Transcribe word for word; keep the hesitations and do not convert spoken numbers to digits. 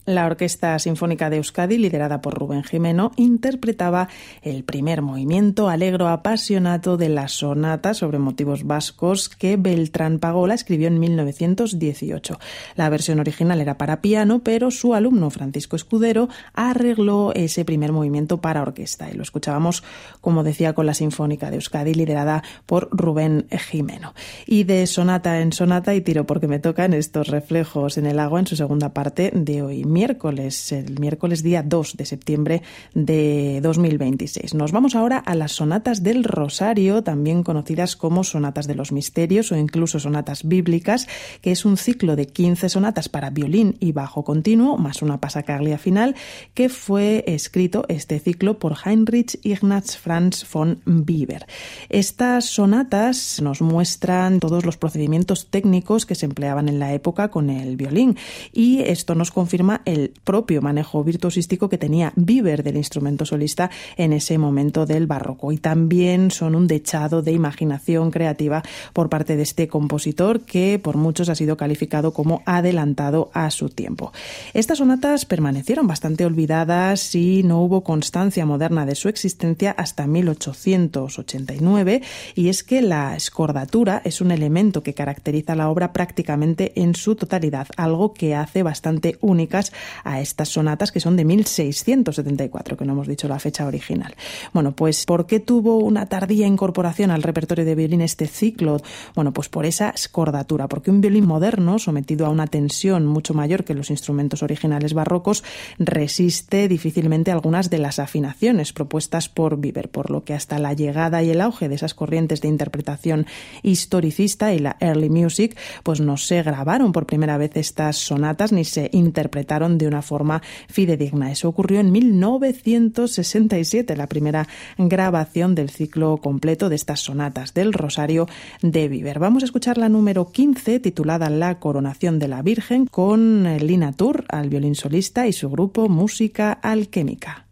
La Orquesta Sinfónica de Euskadi, liderada por Rubén Jimeno, interpretaba el primer movimiento allegro apasionato de la sonata sobre motivos vascos que Beltrán Pagola escribió en mil novecientos dieciocho. La versión original era para piano, pero su alumno Francisco Escudero arregló ese primer movimiento para orquesta. Y lo escuchábamos, como decía, con la Sinfónica de Euskadi, liderada por Rubén Jimeno. Y de sonata en sonata, y tiro porque me tocan estos reflejos en el agua en su segunda parte de hoy miércoles, el miércoles día dos de septiembre de dos mil veintiséis. Nos vamos ahora a las sonatas del Rosario, también conocidas como sonatas de los misterios o incluso sonatas bíblicas, que es un ciclo de quince sonatas para violín y bajo continuo, más una passacaglia final, que fue escrito este ciclo por Heinrich Ignaz Franz von Weber. Estas sonatas nos muestran todos los procedimientos técnicos que se empleaban en la época con el violín, y esto nos confirma el propio manejo virtuosístico que tenía Weber del instrumento solista en ese momento del barroco, y también son un dechado de imaginación creativa por parte de este compositor que por muchos ha sido calificado como adelantado a su tiempo. Estas sonatas permanecieron bastante olvidadas y no hubo constancia moderna de su existencia hasta mil ochocientos ochenta y nueve, y es que la scordatura es un elemento que caracteriza la obra prácticamente en su totalidad, algo que hace bastante únicas a estas sonatas, que son de mil seiscientos setenta y cuatro, que no hemos dicho la fecha original. Bueno, pues ¿por qué tuvo una tardía incorporación al repertorio de violín este ciclo? Bueno, pues por esa scordatura, porque un violín moderno sometido a una tensión mucho mayor que los instrumentos originales barrocos resiste difícilmente algunas de las afinaciones propuestas por Weber, por lo que hasta la llegada y el auge de esas corrientes de interpretación historicista y la early music, pues no se grabaron por primera vez estas sonatas ni se interpretaron de una forma fidedigna. Eso ocurrió en mil novecientos sesenta y siete, la primera grabación del ciclo completo de estas sonatas del Rosario de Weber. Vamos a escuchar la número quince, titulada La Coronación de la Virgen, con Lina Tur al violín solista y su grupo Música Alquémica.